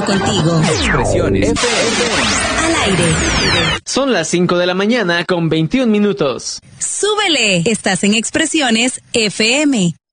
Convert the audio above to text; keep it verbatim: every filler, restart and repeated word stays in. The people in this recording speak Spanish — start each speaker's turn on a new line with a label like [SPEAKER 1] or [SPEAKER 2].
[SPEAKER 1] contigo.
[SPEAKER 2] Expresiones F M.
[SPEAKER 1] Al aire.
[SPEAKER 3] Son las cinco de la mañana con veintiún minutos.
[SPEAKER 1] Súbele. Estás en Expresiones F M.